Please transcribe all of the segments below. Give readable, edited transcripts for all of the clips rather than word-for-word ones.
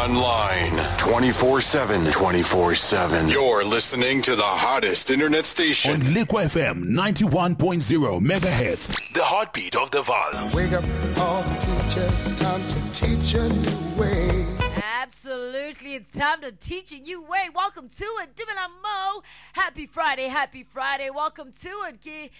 online 24/7. 24/7. You're listening to the hottest internet station on Liquid FM 91.0 megahertz. The heartbeat of the Val. Wake up all the teachers, time to teach a new way. Absolutely, it's time to teach a new way. Welcome to it, Dimela Mo. Happy Friday. Welcome to it.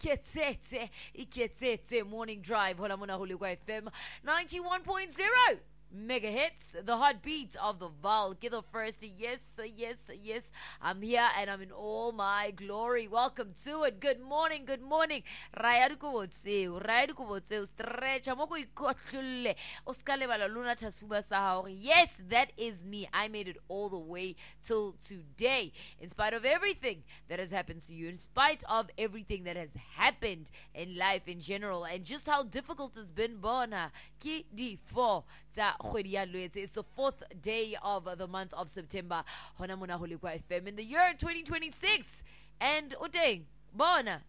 Ke morning drive. Hola mona ho Liquid FM 91.0. Megahertz, the heartbeat of the Val. Give the first, yes. I'm here and I'm in all my glory. Welcome to it. Good morning. Raya dukubotseo, stretch. Amoko ikotlule. Oskale bala luna tasfuba sahori. Yes, that is me. I made it all the way till today. In spite of everything that has happened to you, in spite of everything that has happened in life in general, and just how difficult it's been, bona. Ki di 4. It's the 4th day of the month of September. Hona mona ho Liquid FM in the year 2026. And Oteng, bona.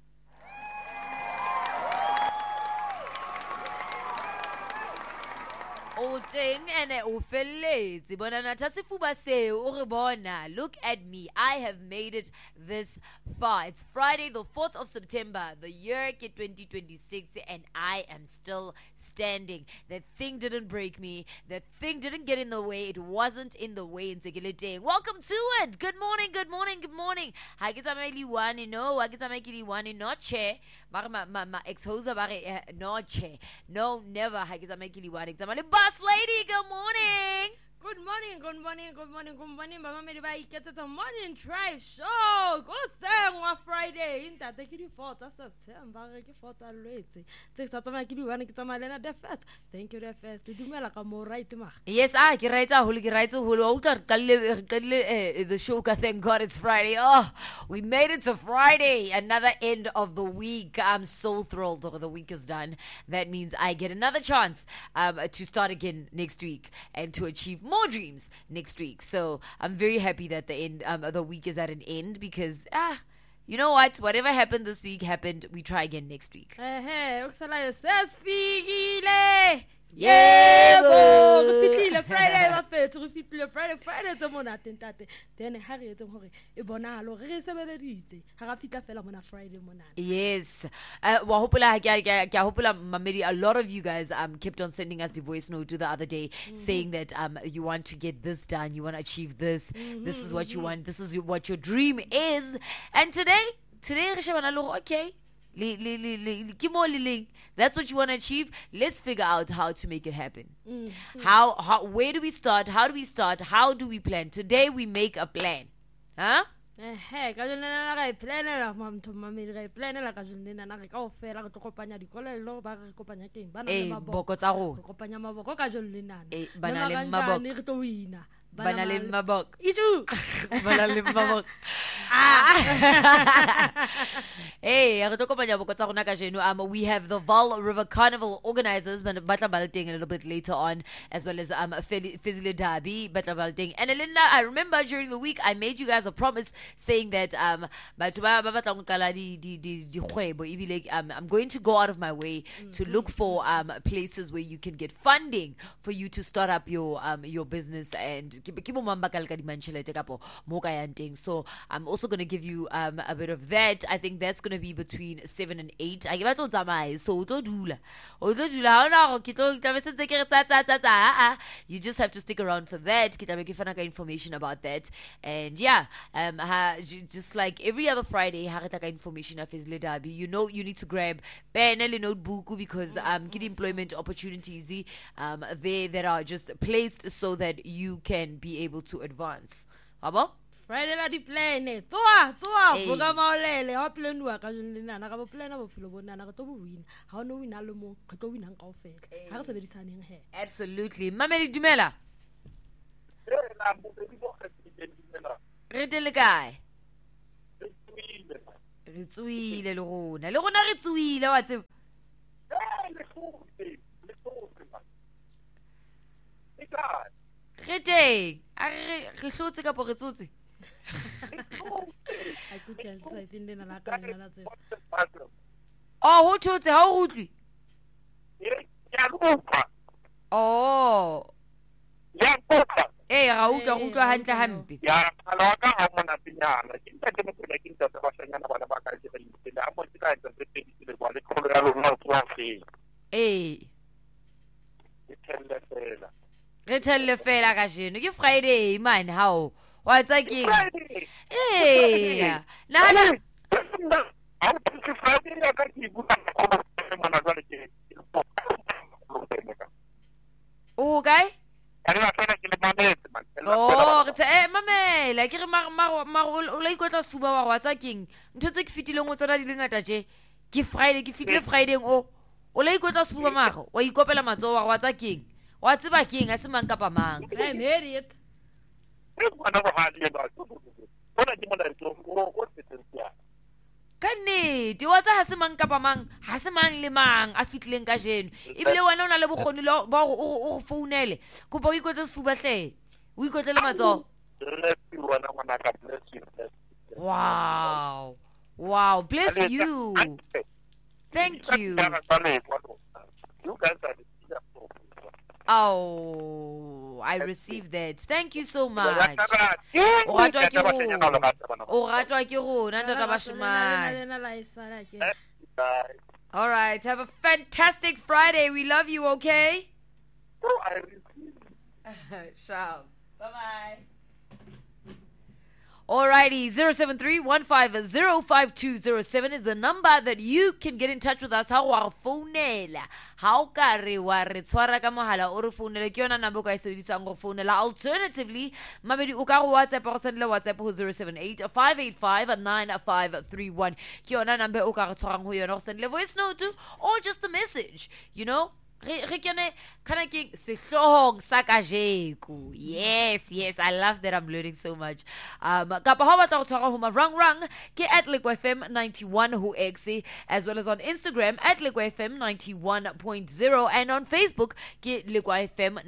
Oteng ene o felletse bona na tasifuba se o re bona. Look at me, I have made it this far. It's Friday the 4th of September, the year 2026, and I am still standing. That thing didn't break me. That thing didn't get in the way. It wasn't in the way in Segele. Welcome to it. Good morning. Ha ke tsamaile one no, ha ke tsamaile one no che. Ma ex-hosa bare no che. No, never ha ke tsamaile one. Example boss lady, good morning. Good morning. Mama me ba iketsa morning drive show. Go sang on Friday. Inta take the 4th of September. Ke 4th a lwetse. Tse tsama ke di one ke tsama lena the first. Thank you the first. Di dumela ka mo right ma. Yes, ke right a hole o tla kalle the show ka thank God it's Friday. Oh, we made it to Friday. Another end of the week. I'm so thrilled the week is done. That means I get another chance to start again next week and to achieve more dreams next week. So I'm very happy that the end the week is at an end because you know what, whatever happened this week happened. We try again next week. Okusala sesfikile. Yebo, re fitlile Friday ba fethu, re fitlile Friday tse mona tentate. Then ha re etse hore e bonalo re sebeleditse ha ga fitla fela mona Friday mona. Yes. Wa hopola ke hopola mamedi, a lot of you guys kept on sending us the voice note the other day saying that you want to get this done, you want to achieve this, this is what you want, this is what your dream is. And today re shebana lo okay. That's what you want to achieve. Let's figure out how to make it happen. How where do we start? How do we start? How do we plan? Today we make a plan. Huh? Ka jona re planela mami re planela ka jona na re ka ofela re tlokopanya dikole lo ba re kopanya teng bana le maboko tsa go kopanya maboko ka jona le nana bana le maboko re to wina bana le maboko itu bana le maboko hey re to kopanya boko tsa rona ka jeno. We have the Vaal River Carnival organizers but batla balting a little bit later on, as well as Fizile Derby batla balting. And Linda, I remember during the week I made you guys a promise saying that batho ba batla go qala di kgwebo ebile I'm going to go out of my way to look for places where you can get funding for you to start up your business and ke bo mamba ka le ka dimanchilete kapo mo ka yang teng. So I'm also going to give you a bit of that. I think that's going to be between 7 and 8. I give out tsamai so o tlo dula ha ona ke tlo tla se ke re tsa you just have to stick around for that. Ke tla be ke fana ka information about that. And yeah, just like every other Friday ha re tla ka information of Fizile Derby, you know you need to grab pen and notebook because get employment opportunities there that are just placed so that you can be able to advance. Abo Friday la di plan tsoa boga maolele ha plan wa ka jona le nana ka bo plan bo phelo bonana ka to bo win ha o no win a le mo ka to win ka ofela ha re sebedisaneng he. Absolutely. Mameli dumela re tele kae re tsuile le gona re tsuile wa tsebo re teng re hlotse ka re tsotse ho thotse ha o utlwi oh ga utlwa hantle hampe. Ya ala ka ha mona pinyana ke ntate mo tsela ke ntate ba shanyana bana ba ka dira ditsela a mo tsela tsa tse le ba le kholo ya lona tswa se ke telle fela ka jeno ke Friday man how wa tsa ke nana a ke Friday ya ka ke buka kholo mana jwale ke okay oh re tse mamela ke re mar o la ikotla sefuba wa tsa keng ntho tse ke fitileng o tsona di le ngata je ke Friday ke fitile Friday o la ikotla sefuba mago wa ikopela matso wa tsa keng wa tseba keng a se mang kapa mang I'm idiot kannete wa tsa ha se mang kapa mang ha se mang le mang a fitlileng ka jeno ebile wena o na le bokgoni ba o founele kopa o ikotle sefuba hle o ikotle le matso wow bless you thank you oh I received that thank you so much o ratwa ke rona ntata bashimane all right have a fantastic Friday we love you okay ciao bye Alrighty, 073-150-5207 is the number that you can get in touch with us. How are phonela? How ka re wa re tshwara ka mohala o re phonela ke yona number ka isebedisang go phonela. Alternatively, mabedi o ka go WhatsApp go send le WhatsApp go 078-585-9531. Ke yona number o ka re tshwarang ho yona go send le voice note or just a message, you know? Re kene kana ke sehlohong sa kajeko. Yes, I love that I'm learning so much. Kapa ha batla go tshwara ho marang ke @liquidfm 91 ho X as well as on Instagram @liquidfm 91.0 and on Facebook ke liquidfm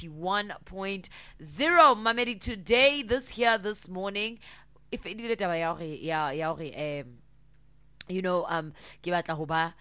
91.0. Mamedi today this morning if it did taba ya you know ke batla ho ba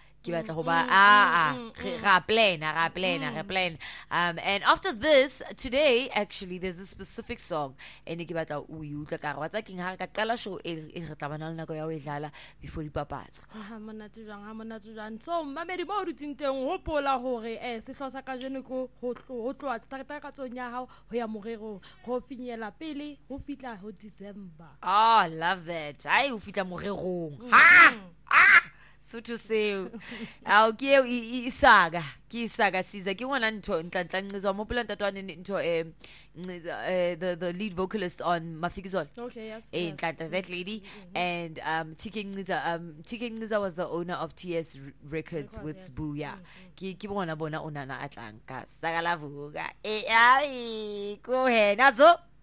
ra plan. And after this today actually there's a specific song and ke batla o utla ka wa tsa king ha ka qala show e re tabana le nako ya o idlala before dipapatso ha monate jang so mamedi ba o ditinteng hopola hore sehlo sa ka jeno ko ho tloa ka tsonya hao ho ya morero go finyela pele ho fitla ho December. Oh love that ai ho fitla morerong so to say ke isaga siza ke ngwana ntho ntlantlangizwa mo pela ntatwane ntho the lead vocalist on Mafikizolo. Okay, yes. Ntlantla that lady and TK Ngiza was the owner of TS Records with yes. Sbuya. Ke bona onana atlanka sakalavuka ai go ahead nazo